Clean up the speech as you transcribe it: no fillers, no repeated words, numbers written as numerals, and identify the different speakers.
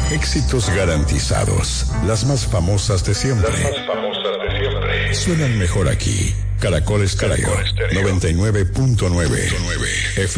Speaker 1: Éxitos garantizados. Las más famosas de siempre. Suenan mejor aquí. Caracol Estéreo 99.9 FM.